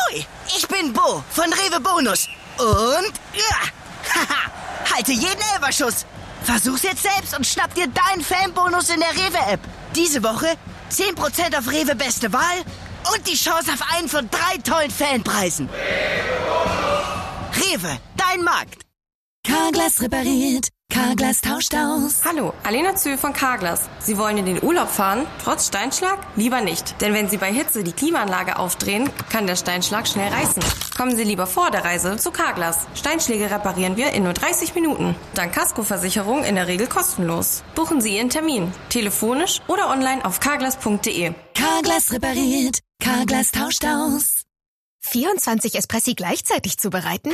Ahoi, ich bin Bo von Rewe Bonus. Und, halte jeden Elferschuss. Versuch's jetzt selbst und schnapp dir deinen Fanbonus in der Rewe-App. Diese Woche 10% auf Rewe Beste Wahl und die Chance auf einen von 3 tollen Fanpreisen. Rewe, dein Markt. Carglass repariert. Carglass tauscht aus. Hallo, Alena Zühl von Carglass. Sie wollen in den Urlaub fahren? Trotz Steinschlag? Lieber nicht. Denn wenn Sie bei Hitze die Klimaanlage aufdrehen, kann der Steinschlag schnell reißen. Kommen Sie lieber vor der Reise zu Carglass. Steinschläge reparieren wir in nur 30 Minuten. Dank Kaskoversicherung in der Regel kostenlos. Buchen Sie Ihren Termin. Telefonisch oder online auf carglass.de. Carglass repariert. Carglass tauscht aus. 24 Espressi gleichzeitig zubereiten?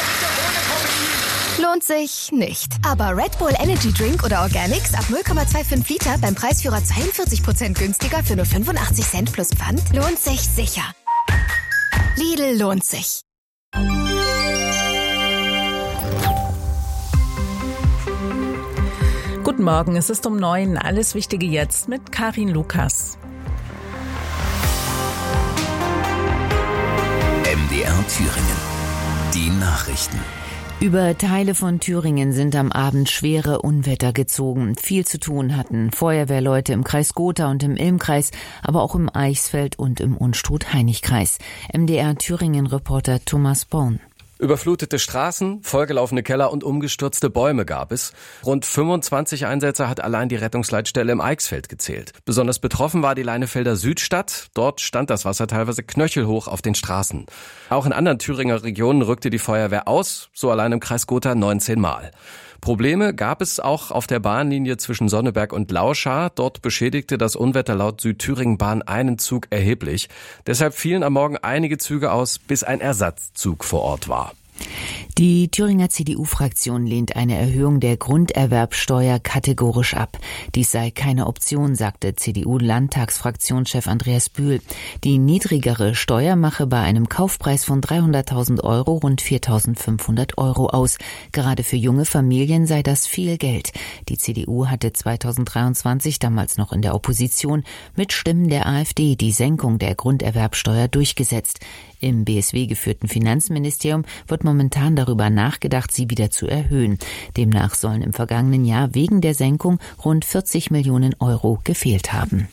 Lohnt sich nicht. Aber Red Bull Energy Drink oder Organics ab 0,25 Liter beim Preisführer 42% günstiger für nur 85 Cent plus Pfand lohnt sich sicher. Lidl lohnt sich. Guten Morgen, es ist um 9. Alles Wichtige jetzt mit Karin Lukas. MDR Thüringen. Die Nachrichten. Über Teile von Thüringen sind am Abend schwere Unwetter gezogen. Viel zu tun hatten Feuerwehrleute im Kreis Gotha und im Ilmkreis, aber auch im Eichsfeld und im Unstrut-Hainich-Kreis. MDR Thüringen-Reporter Thomas Born. Überflutete Straßen, vollgelaufene Keller und umgestürzte Bäume gab es. Rund 25 Einsätze hat allein die Rettungsleitstelle im Eichsfeld gezählt. Besonders betroffen war die Leinefelder Südstadt. Dort stand das Wasser teilweise knöchelhoch auf den Straßen. Auch in anderen Thüringer Regionen rückte die Feuerwehr aus, so allein im Kreis Gotha 19 Mal. Probleme gab es auch auf der Bahnlinie zwischen Sonneberg und Lauschar. Dort beschädigte das Unwetter laut Südthüringen-Bahn einen Zug erheblich. Deshalb fielen am Morgen einige Züge aus, bis ein Ersatzzug vor Ort war. Die Thüringer CDU-Fraktion lehnt eine Erhöhung der Grunderwerbsteuer kategorisch ab. Dies sei keine Option, sagte CDU-Landtagsfraktionschef Andreas Bühl. Die niedrigere Steuer mache bei einem Kaufpreis von 300.000 Euro rund 4.500 Euro aus. Gerade für junge Familien sei das viel Geld. Die CDU hatte 2023, damals noch in der Opposition, mit Stimmen der AfD die Senkung der Grunderwerbsteuer durchgesetzt. Im BSW geführten Finanzministerium wird momentan darüber nachgedacht, sie wieder zu erhöhen. Demnach sollen im vergangenen Jahr wegen der Senkung rund 40 Millionen Euro gefehlt haben.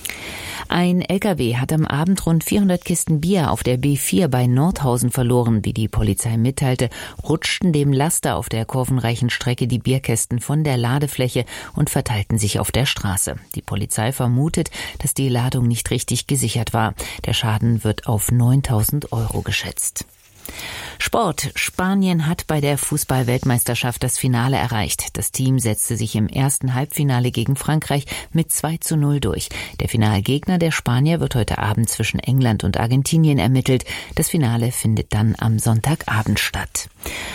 Ein LKW hat am Abend rund 400 Kisten Bier auf der B4 bei Nordhausen verloren. Wie die Polizei mitteilte, rutschten dem Laster auf der kurvenreichen Strecke die Bierkästen von der Ladefläche und verteilten sich auf der Straße. Die Polizei vermutet, dass die Ladung nicht richtig gesichert war. Der Schaden wird auf 9.000 Euro geschätzt. Sport. Spanien hat bei der Fußball-Weltmeisterschaft das Finale erreicht. Das Team setzte sich im ersten Halbfinale gegen Frankreich mit 2:0 durch. Der Finalgegner der Spanier wird heute Abend zwischen England und Argentinien ermittelt. Das Finale findet dann am Sonntagabend statt.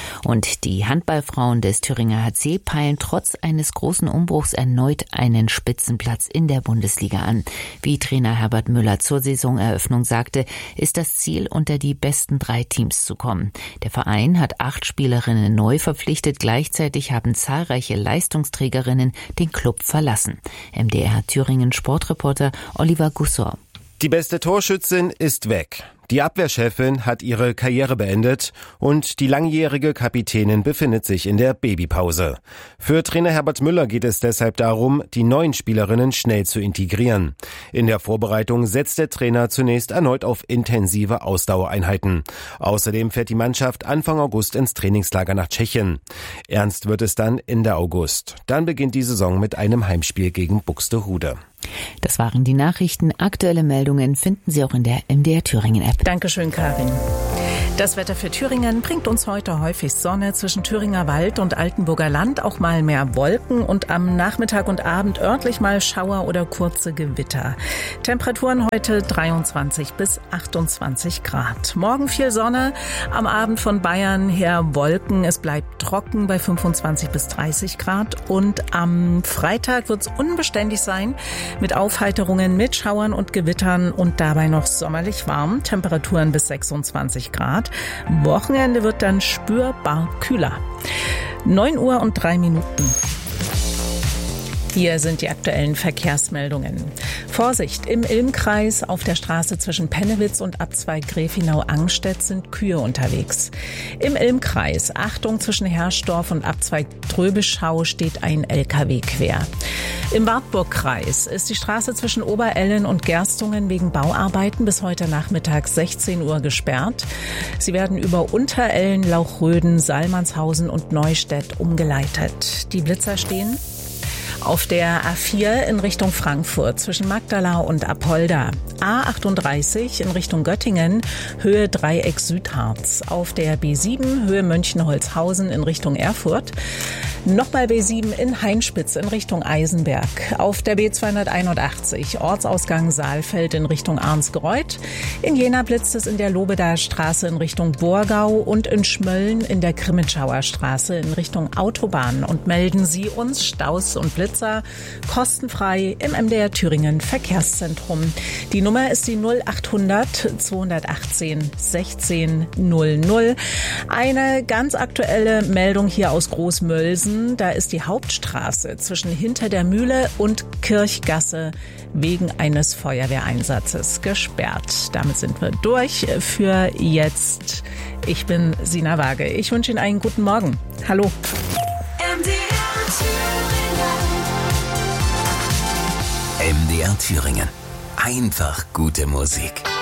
Und die Handballfrauen des Thüringer HC peilen trotz eines großen Umbruchs erneut einen Spitzenplatz in der Bundesliga an. Wie Trainer Herbert Müller zur Saisoneröffnung sagte, ist das Ziel, unter die besten 3 Teams zu kommen. Der Verein hat 8 Spielerinnen neu verpflichtet. Gleichzeitig haben zahlreiche Leistungsträgerinnen den Club verlassen. MDR Thüringen Sportreporter Oliver Gussor. Die beste Torschützin ist weg. Die Abwehrchefin hat ihre Karriere beendet und die langjährige Kapitänin befindet sich in der Babypause. Für Trainer Herbert Müller geht es deshalb darum, die neuen Spielerinnen schnell zu integrieren. In der Vorbereitung setzt der Trainer zunächst erneut auf intensive Ausdauereinheiten. Außerdem fährt die Mannschaft Anfang August ins Trainingslager nach Tschechien. Ernst wird es dann Ende August. Dann beginnt die Saison mit einem Heimspiel gegen Buxtehude. Das waren die Nachrichten. Aktuelle Meldungen finden Sie auch in der MDR Thüringen App. Dankeschön, Karin. Das Wetter für Thüringen bringt uns heute häufig Sonne, zwischen Thüringer Wald und Altenburger Land auch mal mehr Wolken und am Nachmittag und Abend örtlich mal Schauer oder kurze Gewitter. Temperaturen heute 23 bis 28 Grad. Morgen viel Sonne, am Abend von Bayern her Wolken. Es bleibt trocken bei 25 bis 30 Grad und am Freitag wird es unbeständig sein mit Aufheiterungen, mit Schauern und Gewittern und dabei noch sommerlich warm. Temperaturen bis 26 Grad. Wochenende wird dann spürbar kühler. 9:03 Uhr. Hier sind die aktuellen Verkehrsmeldungen. Vorsicht, im Ilmkreis auf der Straße zwischen Pennewitz und Abzweig Gräfinau-Angstedt sind Kühe unterwegs. Im Ilmkreis, Achtung, zwischen Herrsdorf und Abzweig Tröbischau steht ein LKW quer. Im Wartburgkreis ist die Straße zwischen Oberellen und Gerstungen wegen Bauarbeiten bis heute Nachmittag 16 Uhr gesperrt. Sie werden über Unterellen, Lauchröden, Salmannshausen und Neustädt umgeleitet. Die Blitzer stehen auf der A4 in Richtung Frankfurt zwischen Magdala und Apolda. A38 in Richtung Göttingen, Höhe Dreieck Südharz. Auf der B7 Höhe Mönchengladbach in Richtung Erfurt. Nochmal B7 in Hainspitz in Richtung Eisenberg. Auf der B281 Ortsausgang Saalfeld in Richtung Arnsgreuth. In Jena blitzt es in der Lobedaer Straße in Richtung Borgau und in Schmölln in der Grimmitschauer Straße in Richtung Autobahn. Und melden Sie uns Staus und Blitzer kostenfrei im MDR Thüringen Verkehrszentrum. Die Nummer ist die 0800 218 16 00. Eine ganz aktuelle Meldung hier aus Großmölsen. Da ist die Hauptstraße zwischen Hinter der Mühle und Kirchgasse wegen eines Feuerwehreinsatzes gesperrt. Damit sind wir durch für jetzt. Ich bin Sina Waage. Ich wünsche Ihnen einen guten Morgen. Hallo. MDR Thüringen. Einfach gute Musik.